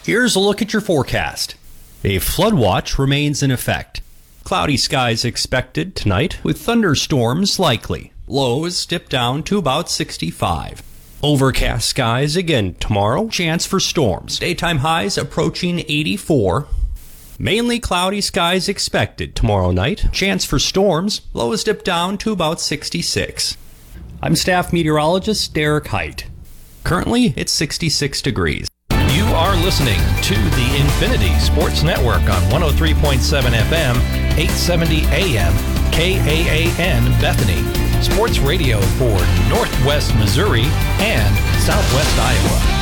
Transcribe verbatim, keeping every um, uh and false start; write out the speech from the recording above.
Here's a look at your forecast. A flood watch remains in effect. Cloudy skies expected tonight with thunderstorms likely. Lows dip down to about sixty-five. Overcast skies again tomorrow. Chance for storms. Daytime highs approaching eighty-four. Mainly cloudy skies expected tomorrow night. Chance for storms. Lows dip down to about sixty-six. I'm staff meteorologist Derek Height. Currently, it's sixty-six degrees. You are listening to the Infinity Sports Network on one oh three point seven F M, eight seventy A M, K A A N Bethany. Sports radio for Northwest Missouri and Southwest Iowa.